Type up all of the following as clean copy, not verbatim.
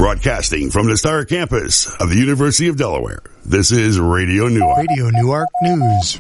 Broadcasting from the Star Campus of the University of Delaware, this is Radio Newark. Radio Newark News.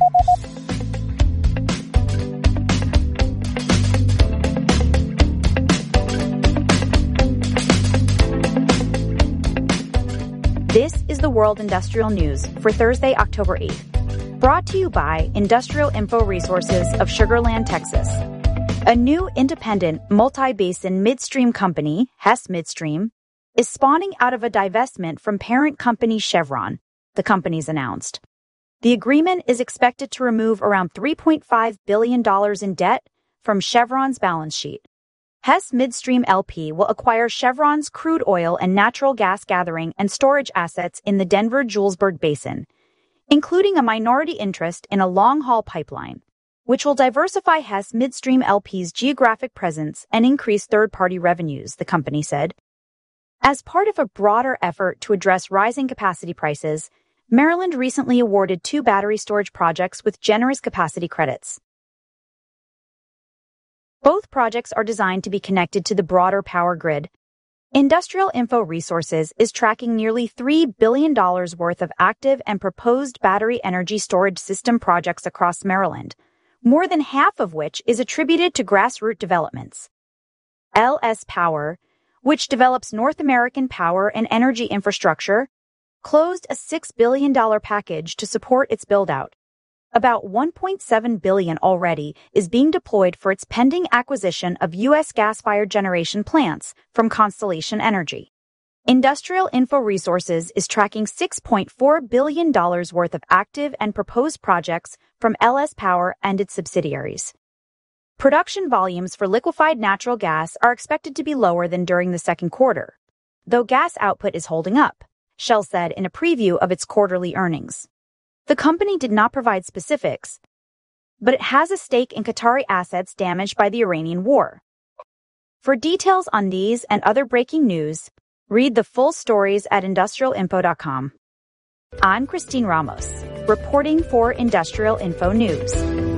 This is the World Industrial News for Thursday, October 8th. Brought to you by Industrial Info Resources of Sugar Land, Texas. A new independent multi-basin midstream company, Hess Midstream, is spawning out of a divestment from parent company Chevron, the company's announced. The agreement is expected to remove around $3.5 billion in debt from Chevron's balance sheet. Hess Midstream LP will acquire Chevron's crude oil and natural gas gathering and storage assets in the Denver-Julesburg Basin, including a minority interest in a long-haul pipeline, which will diversify Hess Midstream LP's geographic presence and increase third-party revenues, the company said. As part of a broader effort to address rising capacity prices, Maryland recently awarded 2 battery storage projects with generous capacity credits. Both projects are designed to be connected to the broader power grid. Industrial Info Resources is tracking nearly $3 billion worth of active and proposed battery energy storage system projects across Maryland, more than half of which is attributed to grassroots developments. LS Power, which develops North American power and energy infrastructure, closed a $6 billion package to support its build-out. About $1.7 billion already is being deployed for its pending acquisition of U.S. gas-fired generation plants from Constellation Energy. Industrial Info Resources is tracking $6.4 billion worth of active and proposed projects from LS Power and its subsidiaries. Production volumes for liquefied natural gas are expected to be lower than during the second quarter, though gas output is holding up, Shell said in a preview of its quarterly earnings. The company did not provide specifics, but it has a stake in Qatari assets damaged by the Iranian war. For details on these and other breaking news, read the full stories at industrialinfo.com. I'm Christine Ramos, reporting for Industrial Info News.